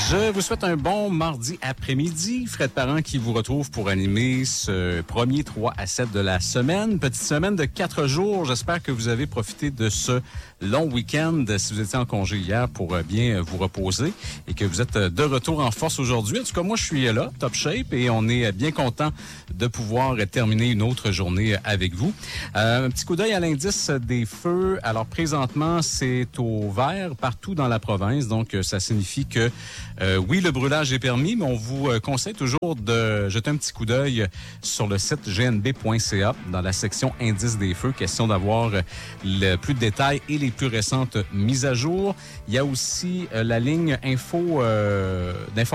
Je vous souhaite un bon mardi après-midi. Fred Parent qui vous retrouve pour animer ce premier 3 à 7 de la semaine. Petite semaine de 4 jours. J'espère que vous avez profité de ce long week-end si vous étiez en congé hier pour bien vous reposer et que vous êtes de retour en force aujourd'hui. En tout cas, moi, je suis là, top shape, et on est bien content de pouvoir terminer une autre journée avec vous. Un petit coup d'œil à l'indice des feux. Alors, présentement, c'est au vert partout dans la province. Donc, ça signifie que oui, le brûlage est permis, mais on vous conseille toujours de jeter un petit coup d'œil sur le site gnb.ca dans la section indice des feux. Question d'avoir le plus de détails et les plus récentes mises à jour. Il y a aussi la ligne d'information